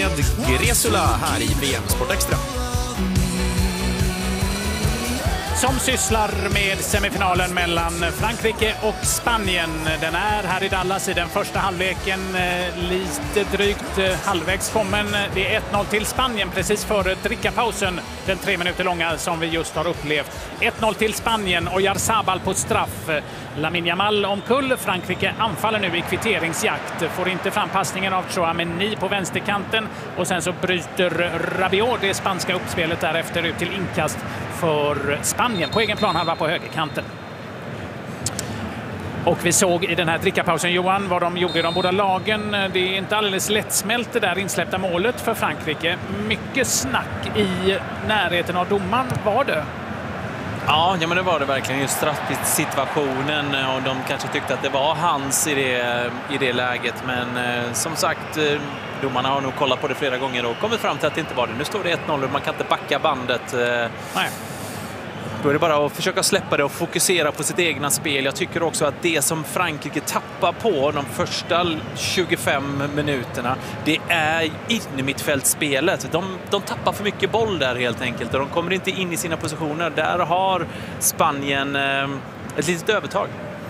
med Gresula här i VM Sport Extra. Som sysslar med semifinalen mellan Frankrike och Spanien. Den är här i Dallas i den första halvleken, lite drygt halvvägs kommen. Det är 1-0 till Spanien precis före drickapausen, den 3 minuter långa som vi just har upplevt. 1-0 till Spanien och Oyarzabal på straff. Lamine Yamal omkull. Frankrike anfaller nu i kvitteringsjakt. Får inte fram passningen av Chouameni på vänsterkanten och sen så bryter Rabiot det spanska uppspelet därefter ut till inkast för Spanien på egen plan, halva på högerkanten. Och vi såg i den här drickapausen, Johan, vad de gjorde i de båda lagen. Det är inte alldeles lättsmält det där insläppta målet för Frankrike. Mycket snack i närheten av domaren var det. Ja, men det var det verkligen. Just straffsituationen, och de kanske tyckte att det var hans i det läget. Men som sagt, domarna har nog kollat på det flera gånger och kommit fram till att det inte var det. Nu står det 1-0 och man kan inte backa bandet. Nej. Då är det bara att försöka släppa det och fokusera på sitt egna spel. Jag tycker också att det som Frankrike tappar på de första 25 minuterna, det är innermittfältsspelet. De tappar för mycket boll där helt enkelt och de kommer inte in i sina positioner. Där har Spanien ett litet övertag.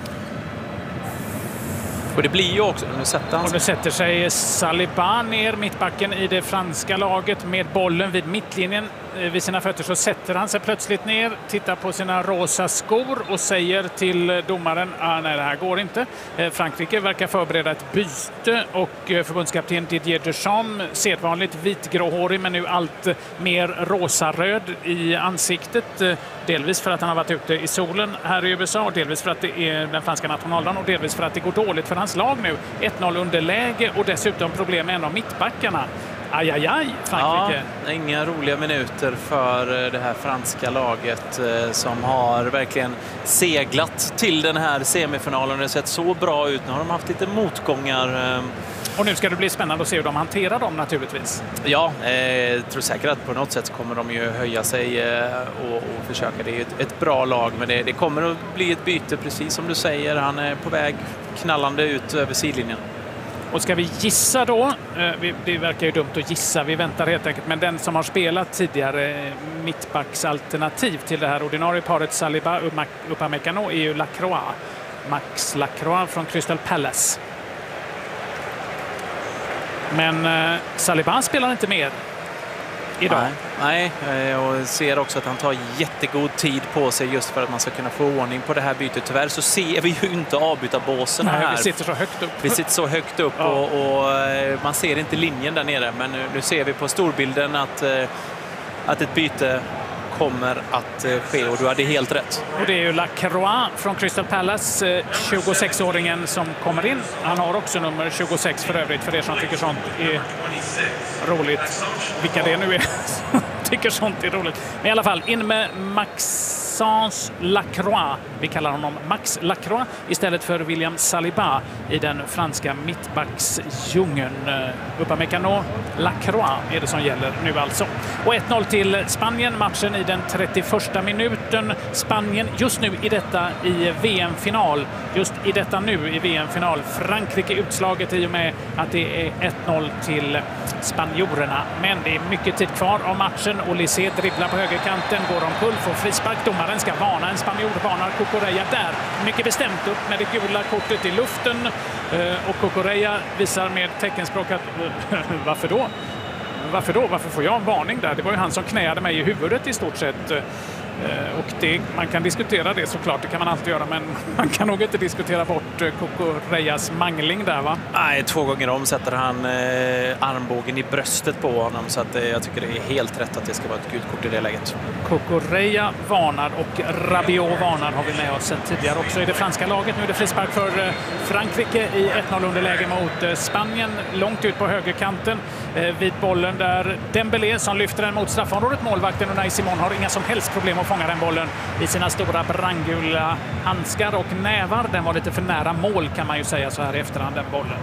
Och det blir ju också... Nu sätter sig Saliba ner, mittbacken i det franska laget, med bollen vid mittlinjen. Vid sina fötter så sätter han sig plötsligt ner, tittar på sina rosa skor och säger till domaren: nej, det här går inte. Frankrike verkar förbereda ett byte och förbundskapten Didier Deschamps, sedvanligt vitgråhårig men nu allt mer rosaröd i ansiktet. Delvis för att han har varit ute i solen här i USA, delvis för att det är den franska nationaldagen och delvis för att det går dåligt för hans lag nu. 1-0 underläge och dessutom problem med en av mittbackarna. Ajajaj, Frankrike. Ja, inga roliga minuter för det här franska laget som har verkligen seglat till den här semifinalen. Det har sett så bra ut. Nu har de haft lite motgångar. Och nu ska det bli spännande att se hur de hanterar dem naturligtvis. Ja, jag tror säkert att på något sätt kommer de ju höja sig och försöka. Det är ett bra lag, men det kommer att bli ett byte precis som du säger. Han är på väg knallande ut över sidlinjen. Och ska vi gissa då, det verkar ju dumt att gissa, vi väntar helt enkelt, men den som har spelat tidigare mittbacksalternativ till det här ordinarie paret Saliba Upamecano är ju Lacroix. Max Lacroix från Crystal Palace. Men Saliba spelar inte mer idag. Nej, och ser också att han tar jättegod tid på sig just för att man ska kunna få ordning på det här bytet. Tyvärr så ser vi ju inte avbytarbåsen här. Vi sitter så högt upp. Vi sitter så högt upp ja. och man ser inte linjen där nere. Men nu ser vi på storbilden att ett byte kommer att ske och du hade helt rätt. Och det är ju Lacroix från Crystal Palace, 26-åringen som kommer in. Han har också nummer 26 för övrigt, för er som tycker sånt är roligt. Vilka det nu är som tycker sånt är roligt. Men i alla fall, in med Maxence Lacroix. Vi kallar honom Max Lacroix istället för William Saliba i den franska mittbacksdjungeln. Upamecano, Lacroix är det som gäller nu alltså. Och 1-0 till Spanien, matchen i den 31:a minuten. Spanien just nu i detta i VM-final. Just i detta nu i VM-final. Frankrike utslaget i och med att det är 1-0 till spanjorerna. Men det är mycket tid kvar av matchen. Olise dribblar på högerkanten, går omkull, får frispark. Domaren ska varna, en spanjor varnar Cucurella där. Mycket bestämt upp med det gula kortet i luften. Och Cucurella visar med teckenspråk att varför då? Varför får jag en varning där? Det var ju han som knäade mig i huvudet i stort sett. Och man kan diskutera det såklart, det kan man alltid göra, men man kan nog inte diskutera bort Cucurellas mangling där, va? Nej, 2 gånger om sätter han armbågen i bröstet på honom, så att jag tycker det är helt rätt att det ska vara ett gult kort i det läget. Cucurella varnar och Rabiot varnar har vi med oss sen tidigare också i det franska laget. Nu är det frispark för Frankrike i 1-0 underläge mot Spanien, långt ut på högerkanten. Vid bollen där Dembélé som lyfter den mot straffområdet. Målvakten Unai Simon har inga som helst problem att fånga den bollen i sina stora brandgula handskar och nävar. Den var lite för nära mål kan man ju säga så här i efterhand, den bollen.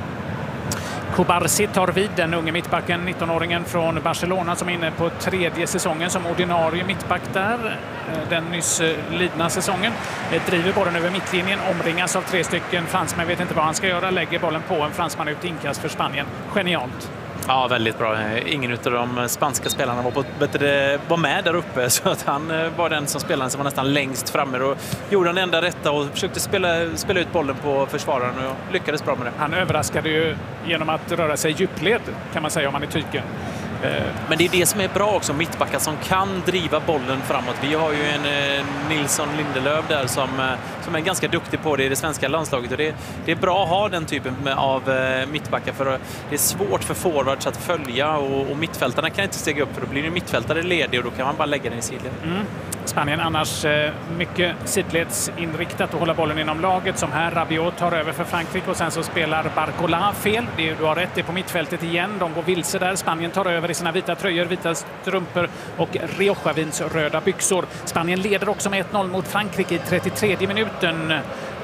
Kubarsi tar vid, den unge mittbacken, 19-åringen från Barcelona som är inne på 3:e säsongen som ordinarie mittback där. Den nyss lidna säsongen. Driver bollen över mittlinjen, omringas av 3 stycken fransmän, vet inte vad han ska göra, lägger bollen på en fransman ut inkast för Spanien. Genialt. Ja, väldigt bra. Ingen av de spanska spelarna var med där uppe, så att han var den som spelade som var nästan längst framme och gjorde den enda rätta och försökte spela ut bollen på försvararen och lyckades bra med det. Han överraskade ju genom att röra sig djupled, kan man säga, om han är Tyken. Men det är det som är bra också, mittbackar som kan driva bollen framåt. Vi har ju en Nilsson Lindelöf där som är ganska duktig på det i det svenska landslaget. Och det är bra att ha den typen av mittbackar, för det är svårt för forwards att följa och mittfältarna kan inte stiga upp, för då blir det mittfältare ledig och då kan man bara lägga den i sidled. Spanien annars mycket sidledsinriktat och hålla bollen inom laget, som här Rabiot tar över för Frankrike och sen så spelar Barcola fel. Du har rätt, det är på mittfältet igen. De går vilse där. Spanien tar över i sina vita tröjor, vita strumpor och Rioja-vins röda byxor. Spanien leder också med 1-0 mot Frankrike i 33 minuten.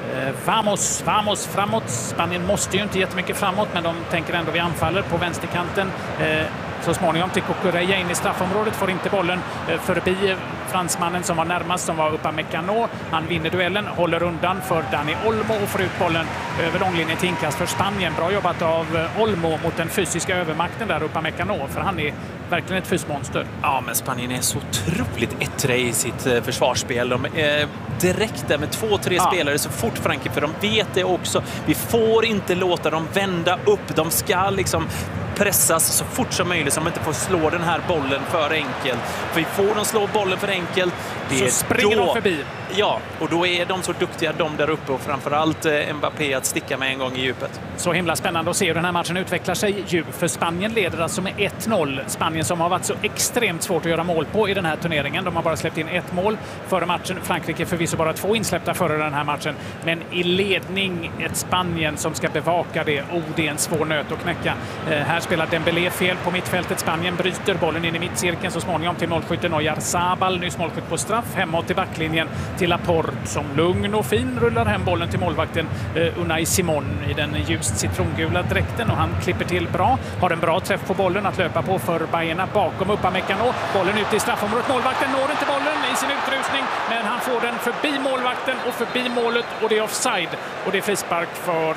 Vamos framåt. Spanien måste ju inte jättemycket framåt, men de tänker ändå vi anfaller på vänsterkanten. Så småningom till Cucurella in i straffområdet, får inte bollen förbi fransmannen som var närmast, som var Upamecano. Han vinner duellen, håller undan för Dani Olmo och får ut bollen över långlinjen till inkast för Spanien. Bra jobbat av Olmo mot den fysiska övermakten där, Upamecano, för han är verkligen ett fysmonster. Ja, men Spanien är så otroligt ettre i sitt försvarsspel. De är direkt där med 2-3 spelare så fort Frankrike, för de vet det också. Vi får inte låta dem vända upp. De ska liksom pressas så fort som möjligt, så de inte får slå den här bollen för enkelt. För får de slå bollen för enkelt, så springer de förbi. Ja, och då är de så duktiga, de där uppe, och framförallt Mbappé, att sticka med en gång i djupet. Så himla spännande att se hur den här matchen utvecklar sig ju, för Spanien leder alltså med 1-0. Spanien som har varit så extremt svårt att göra mål på i den här turneringen. De har bara släppt in 1 mål före matchen. Frankrike förvisso bara 2 insläppta före den här matchen. Men i ledning ett Spanien som ska bevaka det. Det är en svår nöt att knäcka. Här spelar Dembélé fel på mittfältet. Spanien bryter bollen in i mittcirkeln så småningom till målskytten Oyarzabal. Nyss målskytt på straff. Hemåt till backlinjen till Laporte som lugn och fin rullar hem bollen till målvakten Unai Simon i den ljust citrongula dräkten, och han klipper till bra. Har en bra träff på bollen att löpa på för Baena bakom Upamecano. Bollen ute i straffområdet. Målvakten når inte bollen i sin utrustning, men han får den förbi målvakten och förbi målet, och det är offside. Och det är frispark för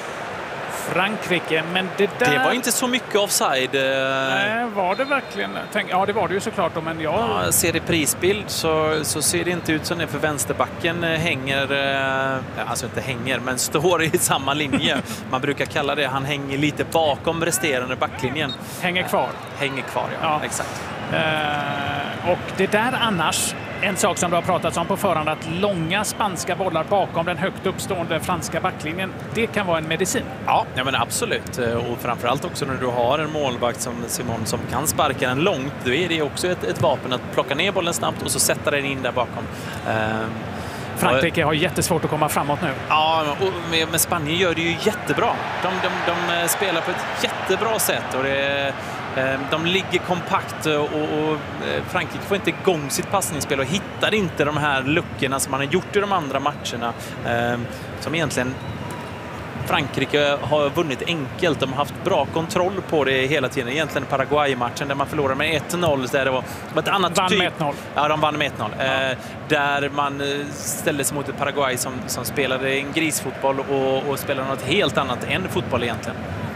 Frankrike, men det var inte så mycket offside. Nej, var det verkligen? Ja, det var det ju såklart. Men jag ser i prisbild så ser det inte ut som det, för vänsterbacken hänger, alltså inte hänger, men står i samma linje. Man brukar kalla det, han hänger lite bakom resterande backlinjen. Hänger kvar. Hänger kvar, ja. Exakt. Och det där annars, en sak som du har pratat om på förhand, att långa spanska bollar bakom den högt uppstående franska backlinjen, det kan vara en medicin. Ja, men absolut. Och framförallt också när du har en målvakt som Simon som kan sparka den långt, då är det också ett vapen att plocka ner bollen snabbt och så sätta den in där bakom. Frankrike har jättesvårt att komma framåt nu. Ja, men Spanien gör det ju jättebra. De spelar på ett jättebra sätt, och de ligger kompakt, och Frankrike får inte igång sitt passningsspel och hittar inte de här luckorna som man har gjort i de andra matcherna, som egentligen Frankrike har vunnit enkelt. De har haft bra kontroll på det hela tiden. Egentligen Paraguay-matchen där man förlorade med 1-0. Där det var ett annat vann med 1-0. Ja, de vann med 1-0. Där man ställde sig mot ett Paraguay som spelade en grisfotboll och spelade något helt annat än fotboll egentligen.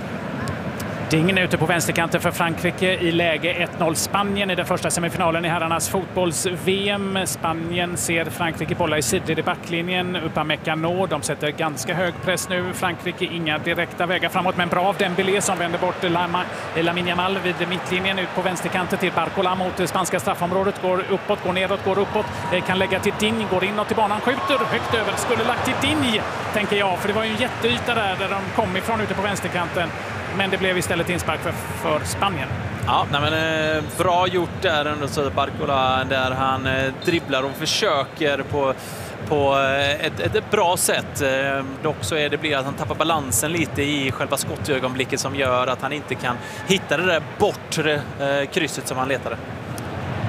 Dingen ute på vänsterkanten för Frankrike i läge 1-0 Spanien i den första semifinalen i herrarnas fotbolls-VM. Spanien ser Frankrike bolla i sidled i backlinjen. Upamecano, de sätter ganska hög press nu. Frankrike inga direkta vägar framåt, men bra av Dembélé som vänder bort Lamine Yamal vid mittlinjen ut på vänsterkanten till Barcola mot spanska straffområdet. Går uppåt, går neråt, går uppåt. Kan lägga till Digne, går inåt i banan, skjuter högt över. Skulle lagt till Digne, tänker jag, för det var ju en jätteyta där de kom ifrån ute på vänsterkanten. Men det blev istället inspark för Spanien. Ja, men bra gjort där ändå, så Barcola där han dribblar och försöker på ett bra sätt. Dock så blir det att han tappar balansen lite i själva skottögonblicket som gör att han inte kan hitta det där bortre krysset som han letade.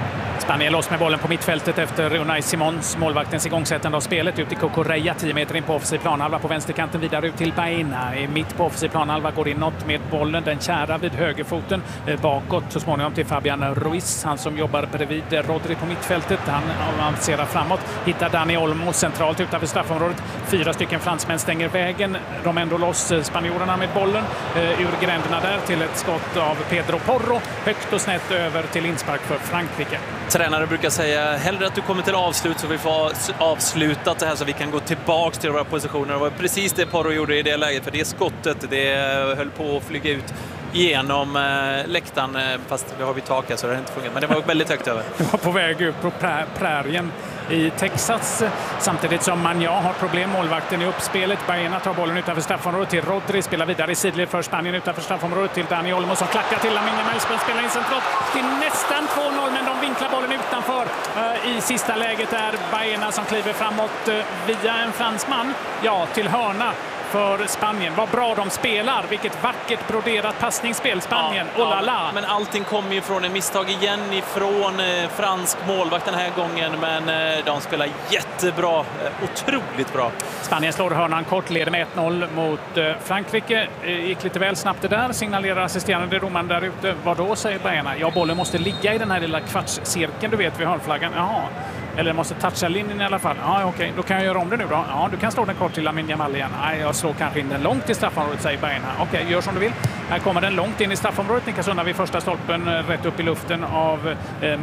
Spanien loss med bollen på mittfältet efter Unai Simons, målvaktens igångsättande av spelet. Ut i Cucurella, 10 meter in på offensiv planhalva på vänsterkanten, vidare ut till Baena. I mitt på offensiv planhalva går inåt med bollen, den kära vid högerfoten bakåt så småningom till Fabian Ruiz, han som jobbar bredvid Rodri på mittfältet. Han avancerar framåt, hittar Dani Olmo centralt utanför straffområdet. 4 stycken fransmän stänger vägen. De ändå loss spanjorerna med bollen ur gränderna där till ett skott av Pedro Porro. Högt och snett över till inspark för Frankrike. Tränare brukar säga hellre att du kommer till avslut så vi får avslutat det här så vi kan gå tillbaka till våra positioner. Det var precis det Porro gjorde i det läget, för det skottet det höll på att flyga ut genom läktaren, fast det har vi tak så det har inte fungerat, men det var väldigt högt över. Det var på väg ut på prärien i Texas, samtidigt som Magnan har problem, målvakten i uppspelet. Baena tar bollen utanför straffområdet till Rodri, spelar vidare i sidled för Spanien utanför straffområdet till Dani Olmo som klackar till Lamine Yamal, spelar in centralt till nästan 2-0, men de vinklar bollen utanför. I sista läget är Baena som kliver framåt via en fransman, till hörna för Spanien. Vad bra de spelar. Vilket vackert broderat passningsspel Spanien. Ja, men allting kommer ju från en misstag igen ifrån fransk målvakt den här gången. Men de spelar jättebra. Otroligt bra. Spanien slår hörnan kort, leder med 1-0 mot Frankrike. Gick lite väl snabbt det där. Signalerar assisterande domaren där ute. Vad då, säger Baena? Ja, bollen måste ligga i den här lilla kvartscirkeln, du vet, vid hörnflaggan. Jaha. Eller måste toucha linjen i alla fall. Ja, okej. Då kan jag göra om det nu då. Ja, du kan slå den kort till Lamine Yamal igen. Nej, jag slår kanske in den långt i straffområdet, säger Baena. Okej, gör som du vill. Här kommer den långt in i straffområdet. Nickas undan vid första stolpen, rätt upp i luften av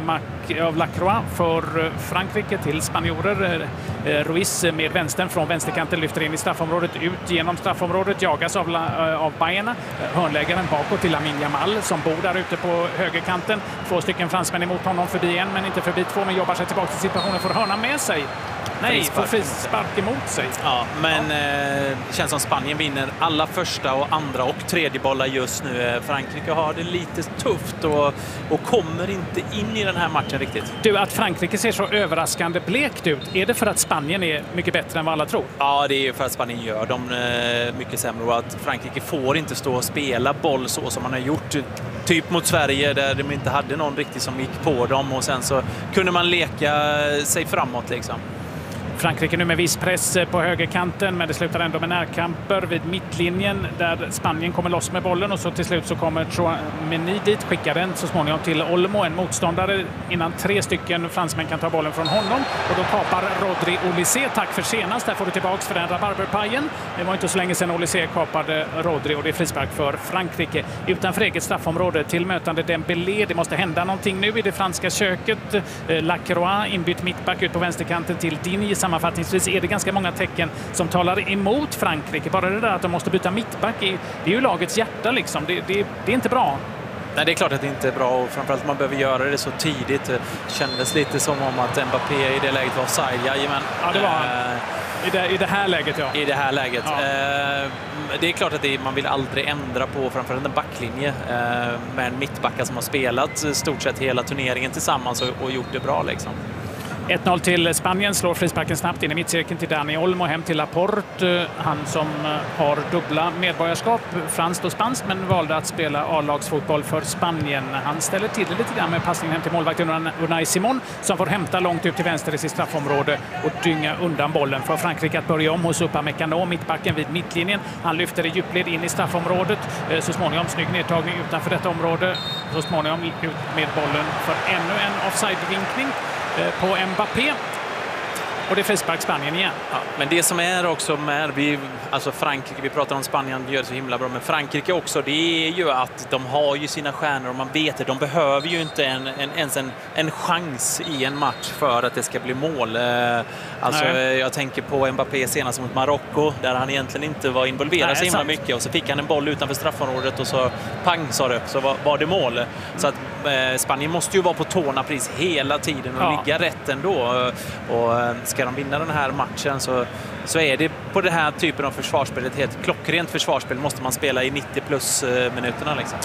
Lacroix för Frankrike till spanjorer. Ruiz med vänstern från vänsterkanten lyfter in i straffområdet, ut genom straffområdet, jagas av Baena. Hörnläggaren bakåt till Lamine Yamal som bor där ute på högerkanten. 2 stycken fransmän emot honom, förbi en men inte förbi 2, men jobbar sig tillbaka till situationen för hörna med sig. Nej, får frispark emot sig. Ja, men det känns som Spanien vinner alla första och andra och tredje bollar just nu. Frankrike har det lite tufft och kommer inte in i den här matchen riktigt. Du, att Frankrike ser så överraskande blekt ut, är det för att Spanien är mycket bättre än vad alla tror? Ja, det är för att Spanien gör dem mycket sämre och att Frankrike får inte stå och spela boll så som man har gjort typ mot Sverige där de inte hade någon riktigt som gick på dem och sen så kunde man leka sig framåt liksom. Frankrike nu med viss press på högerkanten, men det slutar ändå med närkamper vid mittlinjen där Spanien kommer loss med bollen och så till slut så kommer Chouameni dit, skickar den så småningom till Olmo, en motståndare innan 3 stycken fransmän kan ta bollen från honom och då kapar Rodri Olysée. Tack för senast, där får du tillbaks för den rabarberpajen. Det var inte så länge sedan Olysée kapade Rodri och det är frispark för Frankrike. Utanför eget straffområde till mötande Dembélé. Det måste hända någonting nu i det franska köket. Lacroix inbytt mittback ut på vänsterkanten till Digne. Sammanfattningsvis är det ganska många tecken som talar emot Frankrike. Bara det där att de måste byta mittback, det är ju lagets hjärta liksom. Det är inte bra. Nej, det är klart att det inte är bra och framförallt man behöver göra det så tidigt. Det kändes lite som om att Mbappé i det läget var offside. Jajamän. Ja, det var han. I det här läget, ja. I det här läget. Ja. Det är klart att man vill aldrig ändra på framförallt en backlinje med en mittbacka som har spelat stort sett hela turneringen tillsammans och gjort det bra liksom. 1-0 till Spanien, slår frisparken snabbt in i mittcirkeln till Dani Olmo, hem till Laporte. Han som har dubbla medborgarskap, franskt och spanskt, men valde att spela A-lagsfotboll för Spanien. Han ställer till det lite grann med passningen hem till målvakten Unai Simon som får hämta långt ut till vänster i sitt straffområde och dynga undan bollen för Frankrike att börja om hos Upamecano, mittbacken vid mittlinjen. Han lyfter i djupled in i straffområdet. Så småningom snygg nedtagning utanför detta område. Så småningom ut med bollen för ännu en offside-vinkning på Mbappé. Och det är frispark Spanien igen. Ja, men det som är också med Frankrike, vi pratar om Spanien gör det så himla bra, men Frankrike också, det är ju att de har ju sina stjärnor och man vet det, de behöver ju inte ens en chans i en match för att det ska bli mål. Jag tänker på Mbappé senast mot Marocko där han egentligen inte var involverad så himla mycket och så fick han en boll utanför straffområdet och så pang sa det, så var det mål. Så att Spanien måste ju vara på tårna precis hela tiden och ligga rätt ändå. Och ska de vinna den här matchen så är det på den här typen av försvarsspel, ett helt klockrent försvarsspel måste man spela i 90 plus minuterna liksom.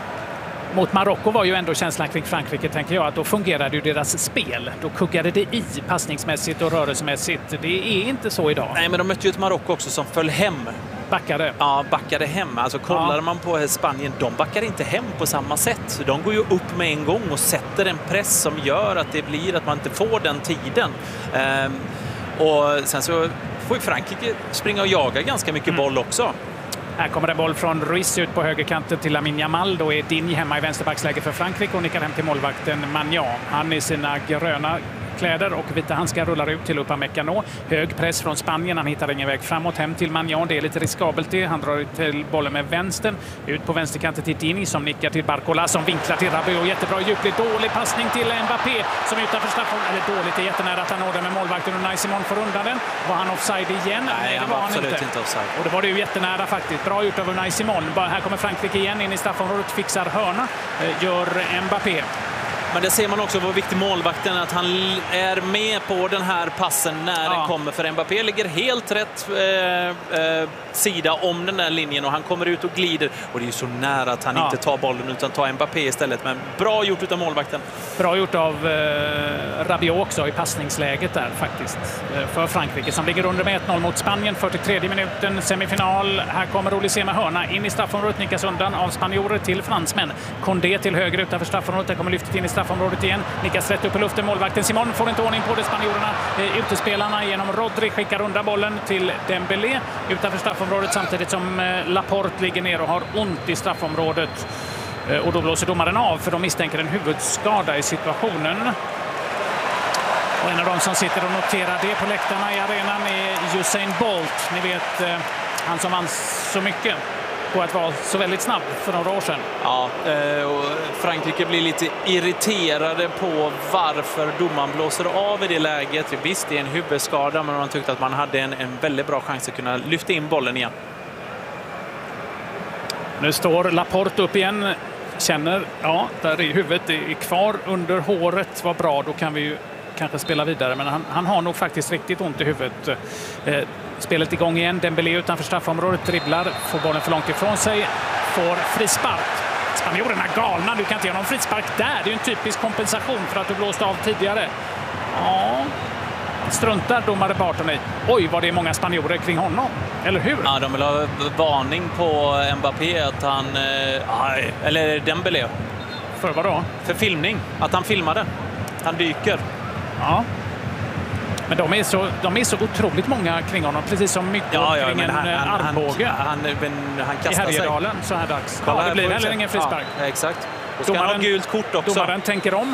Mot Marocko var ju ändå känslan kring Frankrike, tänker jag, att då fungerade ju deras spel. Då kuggade det i passningsmässigt och rörelsemässigt. Det är inte så idag. Nej, men de mötte ju ett Marocko också som föll hem Backade. Ja, backade hem. Alltså kollar man på Spanien, de backar inte hem på samma sätt. De går ju upp med en gång och sätter en press som gör att det blir att man inte får den tiden. Och sen så får ju Frankrike springa och jaga ganska mycket boll också. Här kommer en boll från Ruiz ut på högerkanten till Lamine Yamal. Då är Digne hemma i vänsterbacksläge för Frankrike och nickar hem till målvakten Maignan. Han i sina gröna kläder och vita handskar rullar ut till Upamecano. Hög press från Spanien. Han hittar ingen väg framåt hem till Maignan. Det är lite riskabelt det. Han drar ut till bollen med vänstern. Ut på vänsterkanten till Digne som nickar till Barcola som vinklar till Rabiot. Jättebra djupled. Dålig passning till Mbappé som utanför straffområdet. Eller dåligt, det är jättenära att han når den med målvakten och Unai Simon får undan den. Var han offside igen? Nej, han var absolut inte offside. Och det var det ju jättenära faktiskt. Bra gjort av Unai Simon. Här kommer Frankrike igen in i straffområdet. Fixar hörna. Gör Mbappé. Men det ser man också vad viktig målvakten är, att han är med på den här passen när den kommer. För Mbappé ligger helt rätt sida om den där linjen och han kommer ut och glider. Och det är ju så nära att han inte tar bollen utan tar Mbappé istället. Men bra gjort av målvakten. Bra gjort av Rabiot också i passningsläget där faktiskt. För Frankrike som ligger under med 1-0 mot Spanien. 43 minuten, semifinal. Här kommer Olise med hörna in i straffområdet. Nickas undan av spanjorer till fransmän. Condé till höger utanför straffområdet. Där kommer lyftet in i straffområdet igen. Nickas rätt upp i luften. Målvakten Simon får inte ordning på det. Spanjorerna, utespelarna genom Rodri skickar undan bollen till Dembélé utanför straffområdet samtidigt som Laporte ligger ner och har ont i straffområdet. Och då blåser domaren av för de misstänker en huvudskada i situationen. Och en av de som sitter och noterar det på läktarna i arenan är Usain Bolt. Ni vet, han som vann så mycket på att vara så väldigt snabb för några år sedan. Ja, och Frankrike blir lite irriterade på varför domaren blåser av i det läget. Visst, det är en huvudskada, men man tyckte att man hade en väldigt bra chans att kunna lyfta in bollen igen. Nu står Laporte upp igen. Känner, där är huvudet, det är kvar under håret. Vad bra, då kan vi ju kanske spela vidare. Men han har nog faktiskt riktigt ont i huvudet. Spelet igång igen. Dembélé utanför straffområdet dribblar, får bollen för långt ifrån sig, får frispark. Spanjorerna galna, du kan inte göra någon frispark där. Det är ju en typisk kompensation för att du blåste av tidigare. Ja, struntar domare Barton i. Oj, vad det är många spanjorer kring honom. Eller hur? Ja, de vill ha varning på Mbappé att han... eller Dembélé. För vad då? För filmning. Att han filmade. Han dyker. Ja. Men de är så otroligt många kring honom, precis som mycket kring en armbåge. Han kastar sig. I Härjedalen så här dags. Det blir heller ingen frispark. Ja, exakt. Och ska han ha gult kort också. Domaren tänker om.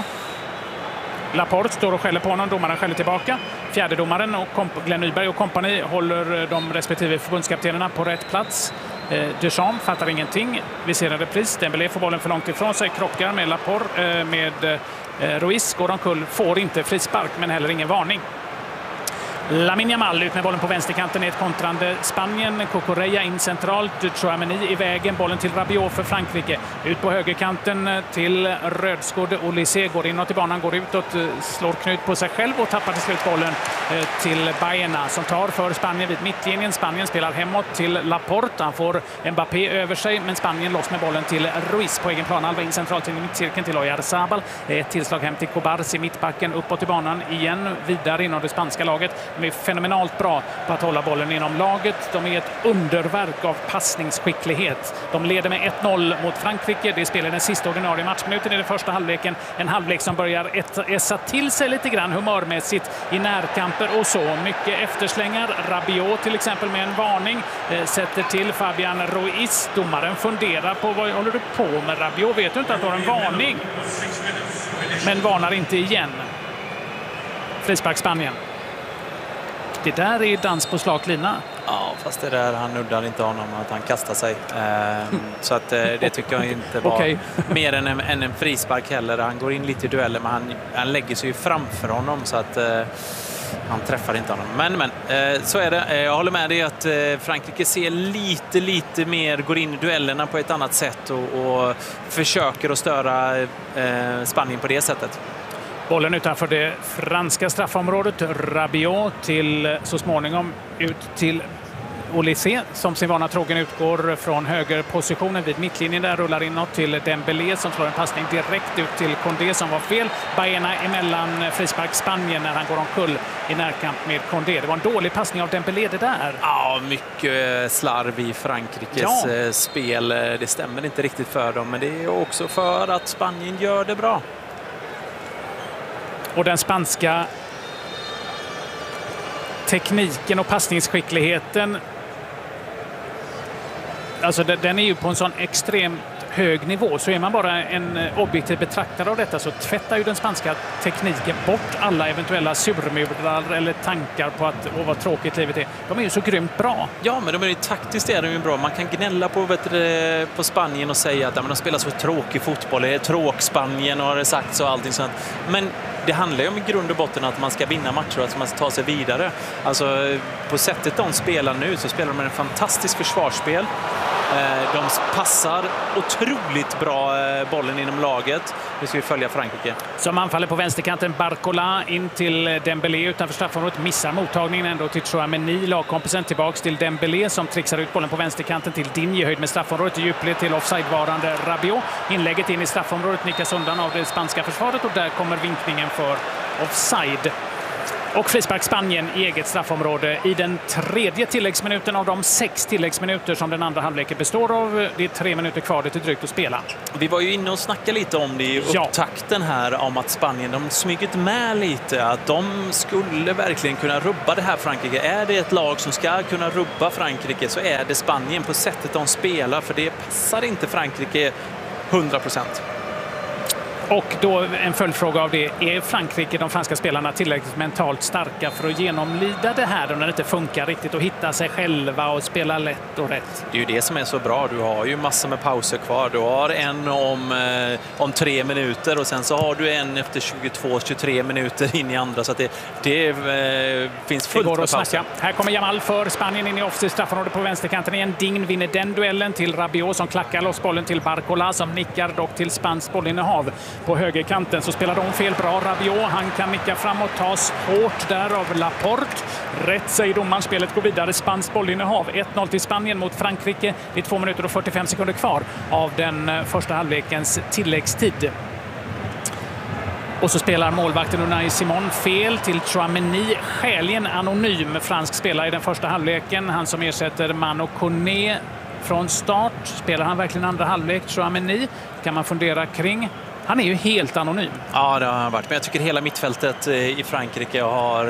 Laporte står och skäller på honom. Domaren skäller tillbaka. Fjärde domaren och Glenn Nyberg och kompani håller de respektive förbundskaptenerna på rätt plats. Deschamps fattar ingenting. Vi ser en repris. Dembélé får bollen för långt ifrån sig. Krockar med Laporte, med Ruiz. Går omkull. Får inte frispark, men heller ingen varning. Lamine Yamal ut med bollen på vänsterkanten i ett kontrande Spanien. Cucurella in centralt. Chouameni i vägen. Bollen till Rabiot för Frankrike. Ut på högerkanten till rödskodd. Olise går inåt i banan, går utåt, slår knut på sig själv och tappar till slut bollen till Baena som tar för Spanien vid mittlinjen. Spanien spelar hemåt till Laporte. Han får Mbappé över sig, men Spanien loss med bollen till Ruiz på egen plan. Alva in centralt till mittcirkeln till Oyarzabal. Ett tillslag hem till Cobarsi i mittbacken. Uppåt i banan igen. Vidare inom det spanska laget. De är fenomenalt bra på att hålla bollen inom laget. De är ett underverk av passningsskicklighet. De leder med 1-0 mot Frankrike. Det spelar den sista ordinarie matchminuten i den första halvleken. En halvlek som börjar essa till sig lite grann humörmässigt i närkamper och så. Mycket efterslängar. Rabiot till exempel med en varning. Sätter till Fabian Ruiz. Domaren funderar på vad håller du på med, Rabiot? Vet du inte att du har en varning? Men varnar inte igen. Frispark Spanien. Det där är dans på slak lina. Ja, fast det där, han nuddar inte honom att han kastar sig. Så att det tycker jag inte var mer än en frispark heller. Han går in lite i dueller, men han lägger sig ju framför honom så att han träffar inte honom. Men så är det. Jag håller med dig att Frankrike ser lite mer, går in i duellerna på ett annat sätt och försöker att störa Spanien på det sättet. Bollen utanför det franska straffområdet. Rabiot till så småningom ut till Olise som sin vana trogen utgår från högerpositionen vid mittlinjen där, rullar inåt till Dembélé som slår en passning direkt ut till Condé som var fel. Baena emellan, frispark Spanien när han går omkull i närkamp med Condé. Det var en dålig passning av Dembélé det där. Ja, mycket slarv i Frankrikes spel. Det stämmer inte riktigt för dem, men det är också för att Spanien gör det bra. Och den spanska tekniken och passningsskickligheten, alltså den är ju på en sån extremt hög nivå, så är man bara en objektiv betraktare av detta så tvättar ju den spanska tekniken bort alla eventuella surmurar eller tankar på att vad tråkigt livet är. De är ju så grymt bra. Ja, men de är ju taktiskt är de ju bra. Man kan gnälla på Spanien och säga att de spelar så tråkig fotboll. Det är tråk-Spanien och har det sagt så och allting sånt. Men det handlar ju om i grund och botten att man ska vinna matcher och att man ska ta sig vidare. Alltså på sättet de spelar nu så spelar de med en fantastisk försvarsspel. De passar otroligt bra bollen inom laget. Nu ska vi följa Frankrike. Som anfaller på vänsterkanten, Barcola in till Dembélé utanför straffområdet. Missar mottagningen ändå till Chouameni. Lagkompisen tillbaks till Dembélé som trixar ut bollen på vänsterkanten till Digne. Höjd med straffområdet i djupled till offsidevarande Rabiot. Inlägget in i straffområdet nickas undan av det spanska försvaret och där kommer vinkningen för offside. Och frispark Spanien i eget straffområde i den tredje tilläggsminuten av de 6 tilläggsminuter som den andra halvleken består av. Det är 3 minuter kvar, det är drygt att spela. Vi var ju inne och snackade lite om det i upptakten här om att Spanien, de smygit med lite. Att de skulle verkligen kunna rubba det här Frankrike. Är det ett lag som ska kunna rubba Frankrike så är det Spanien på sättet de spelar. För det passar inte Frankrike 100%. Och då en följdfråga av det. Är Frankrike, de franska spelarna, tillräckligt mentalt starka för att genomlida det här när det inte funkar riktigt och hitta sig själva och spela lätt och rätt? Det är ju det som är så bra. Du har ju massor med pauser kvar. Du har en om 3 minuter och sen så har du en efter 22-23 minuter in i andra. Så att det finns fullt med pauser. Här kommer Jamal för Spanien in i offside straffområde på vänsterkanten igen. Digne vinner den duellen till Rabiot som klackar loss bollen till Barcola som nickar dock till spanskt bollinnehav. På högerkanten så spelar de fel bra. Rabiot, han kan nicka framåt, tas hårt där av Laporte. Rätt säger domaren, spelet går vidare. Spanskt bollinnehav. 1-0 till Spanien mot Frankrike. Det är 2 minuter och 45 sekunder kvar av den första halvlekens tilläggstid. Och så spelar målvakten Unai Simon fel till Chouameni, skäligen anonym fransk spelare i den första halvleken. Han som ersätter Manu Koné från start. Spelar han verkligen andra halvlek, Chouameni? Kan man fundera kring. Han är ju helt anonym. Ja, det har han varit. Men jag tycker hela mittfältet i Frankrike har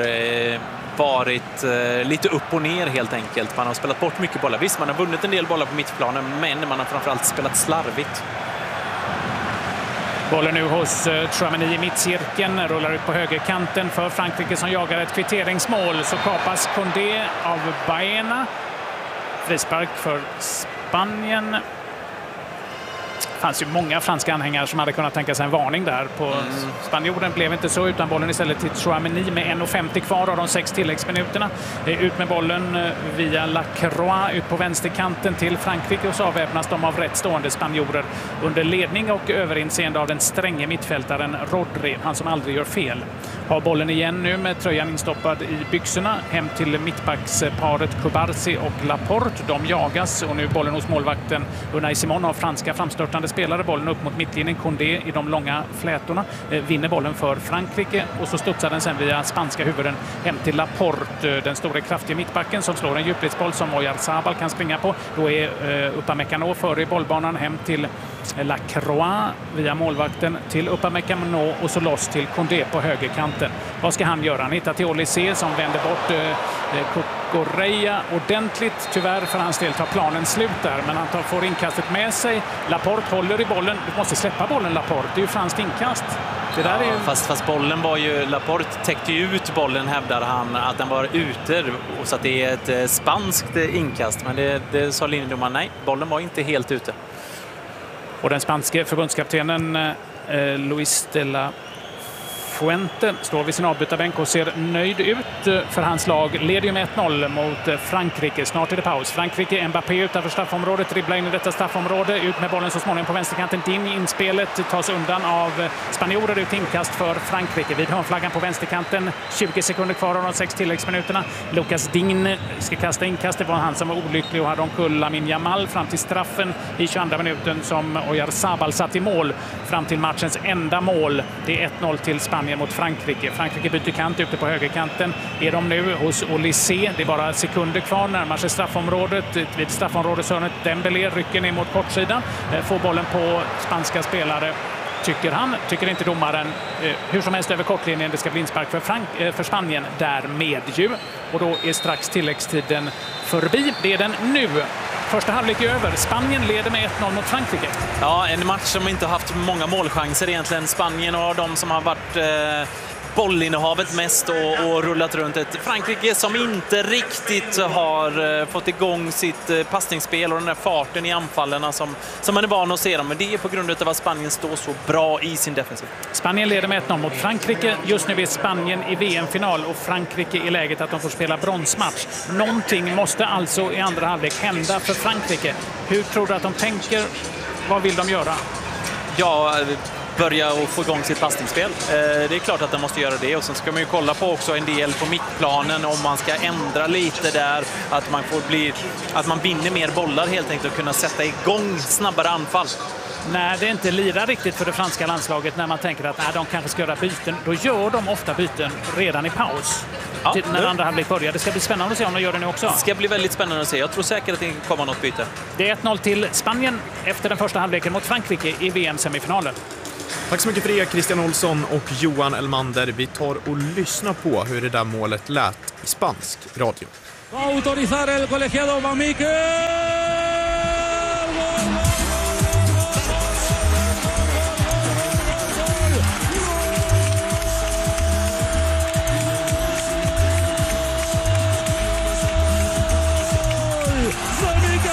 varit lite upp och ner helt enkelt. Man har spelat bort mycket bollar. Visst, man har vunnit en del bollar på mittplanen, men man har framförallt spelat slarvigt. Bollen nu hos Chouameni i mittcirkeln, rullar ut på högerkanten för Frankrike som jagar ett kvitteringsmål. Så kapas Condé av Baena. Frispark för Spanien. Det fanns ju många franska anhängare som hade kunnat tänka sig en varning där på spanjoren. Blev inte så, utan bollen istället till Chouameni med 1:50 kvar av de 6 tilläggsminuterna. Ut med bollen via Lacroix ut på vänsterkanten till Frankrike och så avväpnas de av rätt stående spanjorer under ledning och överinseende av den stränge mittfältaren Rodri, han som aldrig gör fel. Har bollen igen nu med tröjan instoppad i byxorna hem till mittbacksparet Kubarsi och Laporte. De jagas och nu bollen hos målvakten Unai Simon av franska framstörtande spelare. Bollen upp mot mittlinjen. Condé i de långa flätorna vinner bollen för Frankrike och så studsar den sen via spanska huvuden hem till Laporte, den stora kraftiga mittbacken som slår en djupleddsboll som Oyarzabal kan springa på. Då är Upamecano före i bollbanan hem till Lacroix via målvakten till Upamecano och så loss till Condé på högerkanten. Vad ska han göra? Han hittar till Olise som vänder bort Correa ordentligt. Tyvärr för hans del tar planen slut där, men han får inkastet med sig. Laporte håller i bollen. Du måste släppa bollen, Laporte. Det är ju franskt inkast. Det där är ju... fast bollen var ju... Laporte täckte ju ut bollen, hävdar han, att den var ute. Så att det är ett spanskt inkast. Men det sa linjedomaren, nej, bollen var inte helt ute. Och den spanske förbundskaptenen Luis de la Fuente står vid sin avbytarbänk och ser nöjd ut för hans lag. Leder ju med 1-0 mot Frankrike. Snart är det paus. Frankrike, Mbappé utanför straffområdet, dribblar in i detta straffområde. Ut med bollen så småningom på vänsterkanten. Din inspelet tas undan av spanjorer, ut inkast för Frankrike. Vid hörnflaggan på vänsterkanten. 20 sekunder kvar av de 6 tilläggsminuterna. Lucas Digne ska kasta inkast. Det var han som var olycklig och hade omkull Lamine Yamal fram till straffen i 22 minuten som Oyarzabal satt i mål fram till matchens enda mål. Det är 1-0 till Spanien mot Frankrike. Frankrike byter kant ute på högerkanten. Är de nu hos Olysée. Det är bara sekunder kvar, närmar sig straffområdet. Vid straffområdeshörnet Dembélé rycker ner mot kortsidan. Får bollen på spanska spelare. Tycker han, tycker inte domaren. Hur som helst över kortlinjen, det ska bli inspark för Spanien därmed ju. Och då är strax tilläggstiden förbi. Det är den nu. Första halvlek är över. Spanien leder med 1-0 mot Frankrike. Ja, en match som inte har haft många målchanser egentligen. Spanien och de som har varit bollinnehavet mest och rullat runt ett Frankrike som inte riktigt har fått igång sitt passningsspel och den där farten i anfallen som man är van att se dem. Men det är på grund av att Spanien står så bra i sin defensiv. Spanien leder med 1-0 mot Frankrike. Just nu är Spanien i VM-final och Frankrike i läget att de får spela bronsmatch. Någonting måste alltså i andra halvlek hända för Frankrike. Hur tror du att de tänker? Vad vill de göra? Ja, börja och få igång sitt passningsspel. Det är klart att de måste göra det. Och sen ska man ju kolla på också en del på mittplanen om man ska ändra lite där. Att man vinner mer bollar helt enkelt och kunna sätta igång snabbare anfall. När det inte lirar riktigt för det franska landslaget, när man tänker att de kanske ska göra byten, då gör de ofta byten redan i paus. Ja, när andra halvlek börjar. Det ska bli spännande att se om de gör det nu också. Det ska bli väldigt spännande att se. Jag tror säkert att det kommer något byte. Det är 1-0 till Spanien efter den första halvleken mot Frankrike i VM-semifinalen. Tack så mycket för det, Christian Olsson och Johan Elmander. Vi tar och lyssnar på hur det där målet lät i spansk radio. Va a autorizar el colegiado Mamique.